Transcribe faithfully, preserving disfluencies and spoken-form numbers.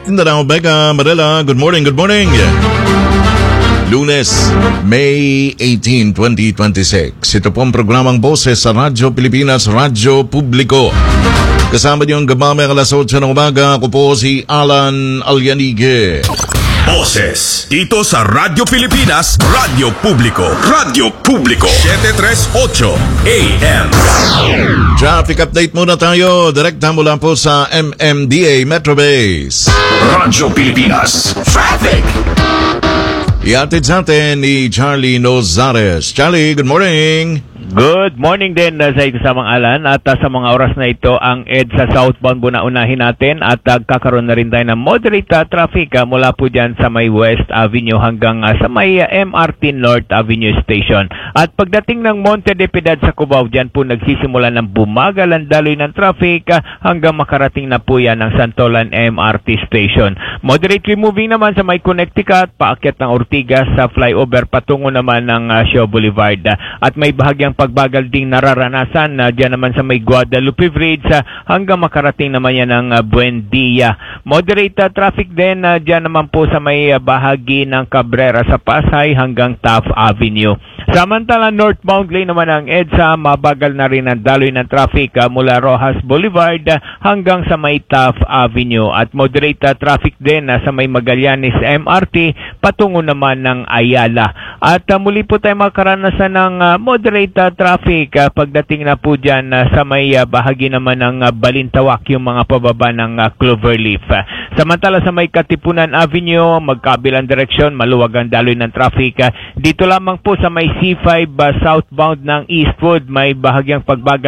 Mindanao, Becca, Manila. Good morning, good morning. Lunes, May eighteenth, twenty twenty-six. Ito po ang programang Boses sa Radyo Pilipinas, Radyo Publiko. Kasama niyo ang gabamay alas otso ng umaga. Ako po si Alan Alianigue. Boses dito sa Radyo Pilipinas, Radyo Publiko. Radyo Publiko seven thirty-eight A M. Traffic update muna tayo. Direkta mula po sa M M D A Metro Base. Radyo Pilipinas Traffic. Iatid sa atin ni Charlie Nozares. Charlie, good morning. Good morning din uh, sa kasamang Alan at uh, sa mga oras na ito ang EDSA southbound muna unahin natin at uh, kakaroon na rin tayo ng moderate uh, traffic uh, mula po dyan sa may West Avenue hanggang uh, sa may uh, M R T North Avenue Station. At pagdating ng Monte de Piedad sa Cubao, dyan po nagsisimula ng bumagal ang daloy ng traffic uh, hanggang makarating na po yan ng Santolan M R T Station. Moderately moving naman sa may Connecticut, paakyat ng Ortigas sa flyover patungo naman ng uh, Shaw Boulevard uh, at may bahagyang pagbagal ding nararanasan uh, dyan naman sa may Guadalupe Bridge uh, hanggang makarating naman yan ng uh, Buendia. Moderate uh, traffic din uh, dyan naman po sa may uh, bahagi ng Cabrera sa Pasay hanggang Taft Avenue. Samantala northbound lane naman ang EDSA, mabagal na rin ang daloy ng traffic uh, mula Rojas Boulevard uh, hanggang sa may Taft Avenue at moderate uh, traffic din uh, sa may Magallanes M R T patungo naman ng Ayala. At uh, muli po tayo makaranasan ng uh, moderate uh, traffic uh, pagdating na po dyan uh, sa may uh, bahagi naman ng uh, Balintawak yung mga pababa ng uh, Cloverleaf. Uh, samantala sa may Katipunan Avenue, magkabilang direksyon, maluwag ang daloy ng traffic. Uh, dito lamang po sa may C five uh, southbound ng Eastwood, may bahagyang pagbagal